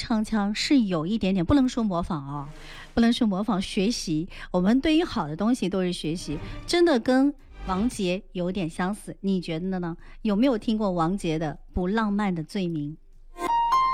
唱腔是有一点点，不能说模仿啊，不能说模仿，学习。我们对于好的东西都是学习，真的跟王杰有点相似，你觉得呢？有没有听过王杰的《不浪漫的罪名》？